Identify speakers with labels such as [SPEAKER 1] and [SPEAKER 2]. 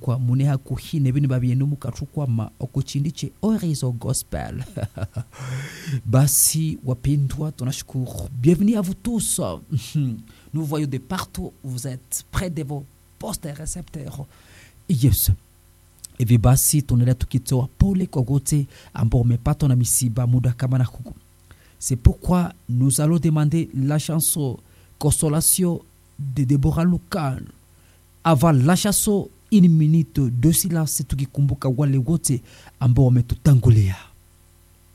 [SPEAKER 1] kwa muneha kuhine bini babienu mukachukwa ma okuchindiche Orizo Gospel. Basi wapendwa, tunashukuru. Bienvenue à vous tous. Nous voyons de partout où vous êtes près de vos postes et récepteurs. Yes. Hivi basi tunaendelea tukitoa pole kwa wote ambao wamepatwa na misiba muda kama na huku. C'est pourquoi nous allons demander la chanson Consolation de Deborah Lucan. Avant la chanson, une minute de silence tukikumbuka wale wote ambao wametutangulia.